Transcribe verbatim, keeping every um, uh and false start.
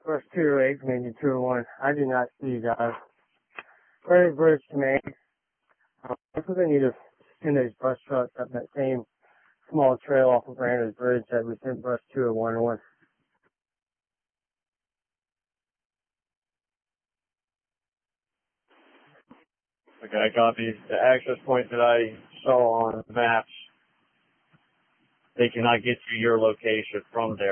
Brush two oh eight, Commander two oh one. I do not see you guys. Prairie Bridge Command. Um, I think we need to send those brush trucks up that same small trail off of Brando's Bridge that we sent Brush two oh one on. Okay, copy. The access point that I saw on the maps, they cannot get to your location from there.